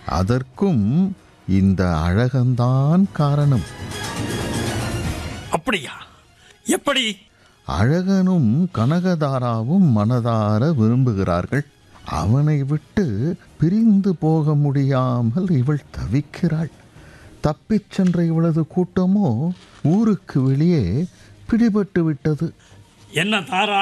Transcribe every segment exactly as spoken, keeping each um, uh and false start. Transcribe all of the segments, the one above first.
அதற்கும் இந்த அழகன்தான் காரணம். அப்படியா? எப்படி? அழகனும் கனகதாராவும் மனதார விரும்புகிறார்கள். அவனை விட்டு பிரிந்து போக முடியாமல் இவள் தவிக்கிறாள். தப்பிச் சென்ற இவளது கூட்டமோ ஊருக்கு வெளியே பிடிபட்டு விட்டது. என்ன தாரா,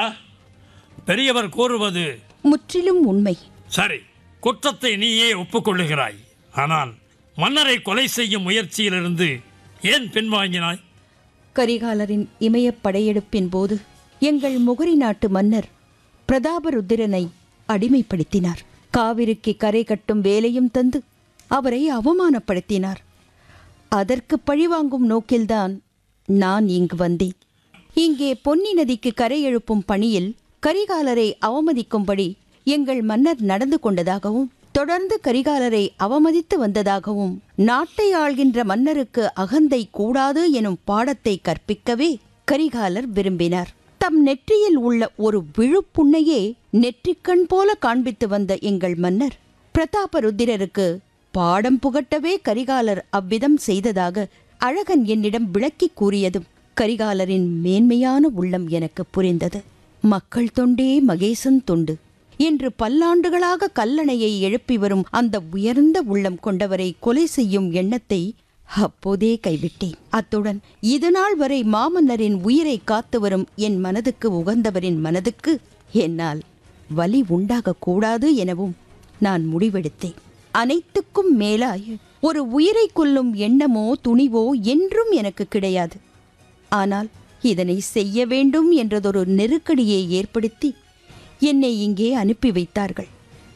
பெரியவர் கூறுவது முற்றிலும் உண்மை. சரி, குற்றத்தை நீயே ஒப்புக்கொள்ளுகிறாய். ஆனால் மன்னரை கொலை செய்யும் முயற்சியிலிருந்து ஏன் பின்வாங்கினாய்? கரிகாலரின் இமயப் படையெடுப்பின் போது எங்கள் முகரி நாட்டு மன்னர் பிரதாபருத்திரனை அடிமைப்படுத்தினார். காவிரிக்கு கரை கட்டும் வேலையும் தந்து அவரை அவமானப்படுத்தினார். அதற்கு பழிவாங்கும் நோக்கில்தான் நான் இங்கு வந்தேன். இங்கே பொன்னி நதிக்கு கரை எழுப்பும் பணியில் கரிகாலரை அவமதிக்கும்படி எங்கள் மன்னர் நடந்து கொண்டதாகவும் தொடர்ந்து கரிகாலரை அவமதித்து வந்ததாகவும் நாட்டை ஆள்கின்ற மன்னருக்கு அகந்தை கூடாது எனும் பாடத்தை கற்பிக்கவே கரிகாலர் விரும்பினார். தம் நெற்றியில் உள்ள ஒரு விழுப்புண்ணையே நெற்றிக்கண் போல காண்பித்து வந்த எங்கள் மன்னர் பிரதாபருத்திரருக்கு பாடம் புகட்டவே கரிகாலர் அவ்விதம் செய்ததாக அழகன் என்னிடம் விளக்கி கூறியதும் கரிகாலரின் மேன்மையான உள்ளம் எனக்கு புரிந்தது. மக்கள் தொண்டே மகேசன் தொண்டு என்று பல்லாண்டுகளாக கல்லணையை எழுப்பி வரும் அந்த உயர்ந்த உள்ளம் கொண்டவரை கொலை செய்யும் எண்ணத்தை அப்போதே கைவிட்டேன். அத்துடன் இதுநாள் வரை மாமன்னரின் உயிரை காத்து வரும் என் மனதுக்கு உகந்தவரின் மனதுக்கு என்னால் வலி உண்டாகக்கூடாது எனவும் நான் முடிவெடுத்தேன். அனைத்துக்கும் மேலாய் ஒரு உயிரை கொல்லும் எண்ணமோ துணிவோ என்றும் எனக்கு கிடையாது. ஆனால் இதனை செய்ய வேண்டும் என்றதொரு நெருக்கடியை ஏற்படுத்தி என்னை இங்கே அனுப்பி வைத்தார்கள்.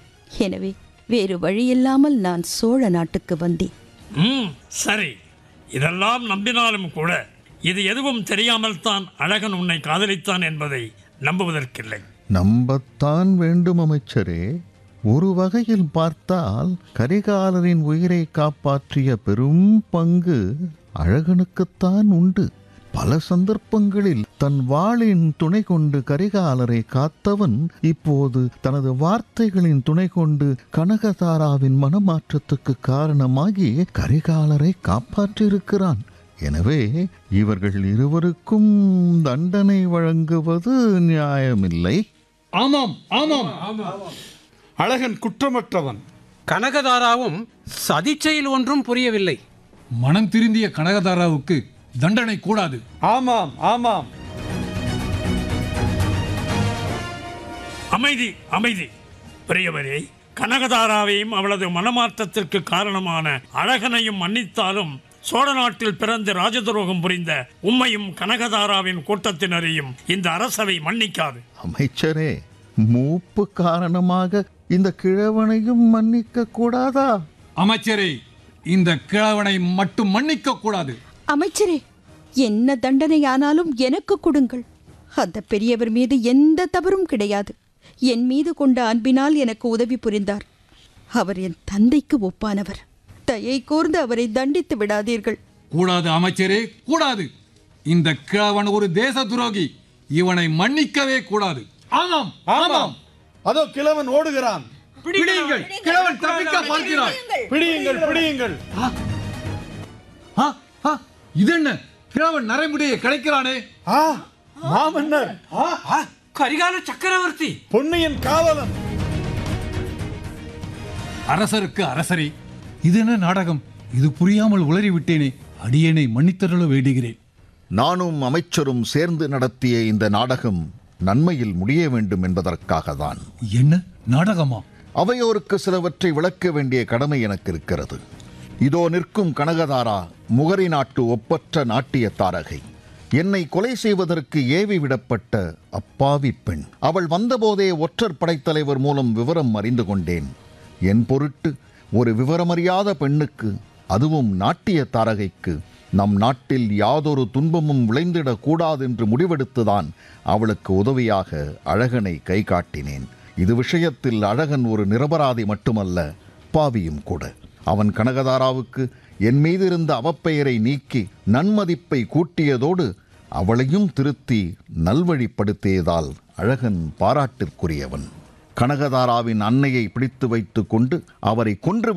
எனவே வேறு வழியில்லாமல் நான் சோழ நாட்டுக்கு வந்தேன். ம் சரி, இதெல்லாம் நம்பினாலும் கூட இது எதுவும் தெரியாமல் தான் அழகன் உன்னை காதலித்தான் என்பதை நம்புவதற்கில்லை. நம்பத்தான் வேண்டும் அமைச்சரே. ஒரு வகையில் பார்த்தால் கரிகாலரின் உயிரை காப்பாற்றிய பெரும் பங்கு அழகனுக்குத்தான் உண்டு. பல சந்தர்ப்பங்களில் தன் வாளின் துணை கொண்டு கரிகாலரை காத்தவன் இப்போது தனது வார்த்தைகளின் துணை கொண்டு கனகதாராவின் மனமாற்றத்துக்கு காரணமாகி கரிகாலரை காப்பாற்றியிருக்கிறான். எனவே இவர்கள் இருவருக்கும் தண்டனை வழங்குவது நியாயமில்லை. ஆமாம் ஆமாம் அழகன் குற்றமற்றவன். கனகதாராவும் சதிச்செயல் ஒன்றும் புரியவில்லை. மனம் திருந்திய கனகதாராவுக்கு தண்டனை கூடாது. ஆமாம் ஆமாம் அமைதி அமைதி. பெரியவரே, கனகதாராவையும் அவளது மனமாற்றத்திற்கு காரணமான அழகனையும் மன்னித்தாலும் சோழ நாட்டில் பிறந்து ராஜதுரோகம் புரிந்த உம்மையும் கனகதாராவின் கூட்டத்தினரையும் இந்த அரசவை மன்னிக்காது. அமைச்சரே, மூப்பு காரணமாக இந்த கிழவனையும் மன்னிக்க கூடாதா? அமைச்சரே, இந்த கிழவனை மட்டும் மன்னிக்க கூடாது. அமைச்சரே, என்ன தண்டனையானாலும் எனக்கு கொடுங்கள். அந்த பெரியவர் மீது எந்த தவறும் கிடையாது. என் மீது கொண்ட அன்பினால் எனக்கு உதவி புரிந்தார். அவர் என் தந்தைக்கு ஒப்பானவர். தயை கூர்ந்து அவரை தண்டித்து விடாதீர்கள். கூடாது அமைச்சரே, கூடாது. இந்த கிழவன் ஒரு தேச துரோகி. இவனை மன்னிக்கவே கூடாது. ஆமாம் ஆமாம் அதோ கிழவன் ஓடுகிறான். பிடியுங்கள், கிழவன் தப்பிக்க பார்க்கிறான். பிடியுங்கள் பிடியுங்கள். இதென்ன, கிழவன் நரைமுடியை கிடைக்கிறானே. ஆ, மாமன்னர், கரிகால சக்கரவர்த்தி, பொன்னியின் காவலன். அரசருக்கு அரசரே, இது என்ன நாடகம்? இது புரியாமல் உளறிவிட்டேனே. அடியேனை மன்னித்தருள வேண்டுகிறேன். நானும் அமைச்சரும் சேர்ந்து நடத்திய இந்த நாடகம் நன்மையில் முடிய வேண்டும் என்பதற்காகத்தான். என்ன நாடகமா? அவையோருக்கு சிலவற்றை விளக்க வேண்டிய கடமை எனக்கு இருக்கிறது. இதோ நிற்கும் கனகதாரா முகரி நாட்டு ஒப்பற்ற நாட்டிய தாரகை. என்னை கொலை செய்வதற்கு ஏவி விடப்பட்ட அப்பாவி பெண். அவள் வந்தபோதே ஒற்றர் படைத்தலைவர் மூலம் விவரம் அறிந்து கொண்டேன். என் பொருட்டு ஒரு விவரமறியாத பெண்ணுக்கு, அதுவும் நாட்டிய தாரகைக்கு, நம் நாட்டில் யாதொரு துன்பமும் விளைந்திடக்கூடாது என்று முடிவெடுத்துதான் அவளுக்கு உதவியாக அழகனை கை காட்டினேன். இது விஷயத்தில் அழகன் ஒரு நிரபராதி மட்டுமல்ல, பாவியும் கூட. அவன் கனகதாராவுக்கு என் மீது இருந்த அவப்பெயரை நீக்கி நன்மதிப்பை கூட்டியதோடு அவளையும் திருத்தி நல்வழிப்படுத்தியதால் அழகன் பாராட்டிற்குரியவன். கனகதாராவின் அன்னையை பிடித்து வைத்து கொண்டு அவரை கொன்று